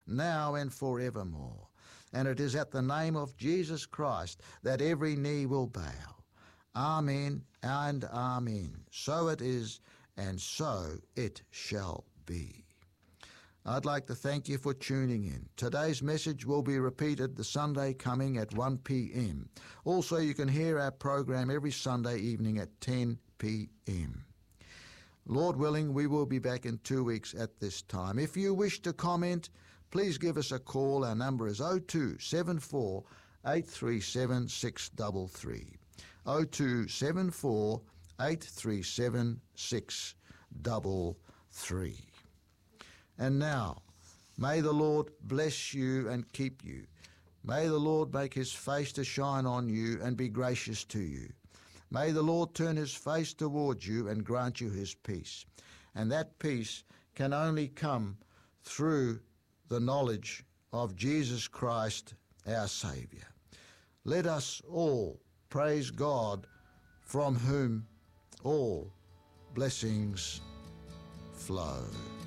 now and forevermore. And it is at the name of Jesus Christ that every knee will bow. Amen and amen. So it is, and so it shall be. I'd like to thank you for tuning in. Today's message will be repeated the Sunday coming at 1 p.m. Also, you can hear our program every Sunday evening at 10 p.m. Lord willing, we will be back in 2 weeks at this time. If you wish to comment, please give us a call. Our number is 0274 837 633. 0274 837 633. And now, may the Lord bless you and keep you. May the Lord make his face to shine on you and be gracious to you. May the Lord turn his face towards you and grant you his peace. And that peace can only come through the knowledge of Jesus Christ, our Saviour. Let us all praise God, from whom all blessings flow.